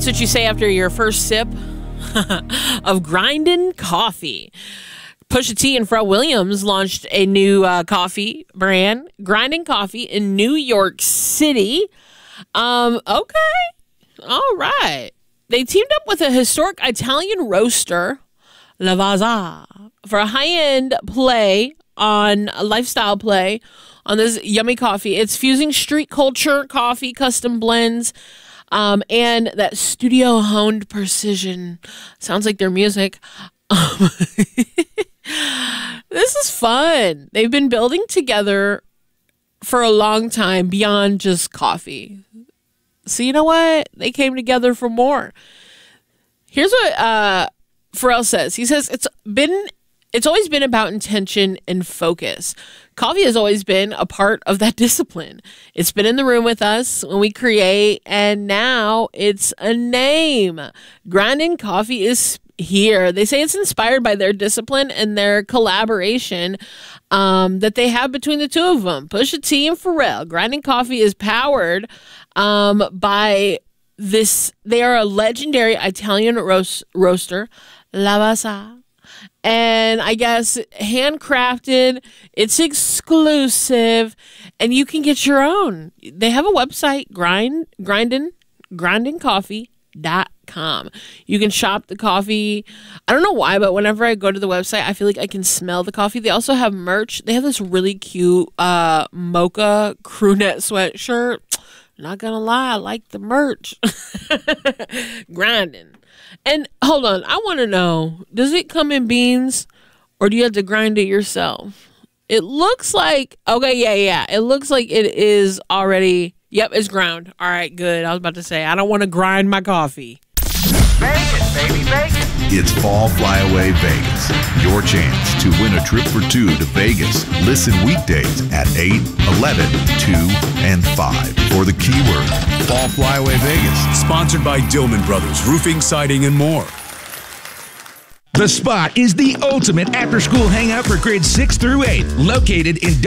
what you say after your first sip of grinding coffee. Pusha T and Pharrell Williams launched a new coffee brand, Grinding Coffee, in New York City. Okay. All right. They teamed up with a historic Italian roaster, Lavazza, for a high-end play on a lifestyle play on this yummy coffee. It's fusing street culture, coffee, custom blends, and that studio-honed precision. Sounds like their music. This is fun. They've been building together for a long time beyond just coffee. So you know what? They came together for more. Here's what Pharrell says. He says, it's always been about intention and focus. Coffee has always been a part of that discipline. It's been in the room with us when we create, and now it's a name. Grinding Coffee is here. They say it's inspired by their discipline and their collaboration that they have between the two of them, Pusha T and Pharrell. Grinding Coffee is powered by this. They are a legendary Italian roaster, Lavazza. And I guess handcrafted, it's exclusive, and you can get your own. They have a website, grindingcoffee.com. You can shop the coffee. I don't know why, but whenever I go to the website, I feel like I can smell the coffee. They also have merch. They have this really cute mocha crew neck sweatshirt. Not gonna lie, I like the merch. Grinding. And hold on, I want to know, does it come in beans or do you have to grind it yourself? It looks like, okay, yeah. It looks like it is already, yep, it's ground. All right, good. I was about to say, I don't want to grind my coffee. Vegas, baby, Vegas. It's Fall Flyaway Vegas. Your chance to win a trip for two to Vegas. Listen weekdays at 8, 11, 2, and 5 for the keyword Fall Flyaway Vegas. Sponsored by Dillman Brothers Roofing, Siding, and more. The Spot is the ultimate after-school hangout for grades 6 through 8, located in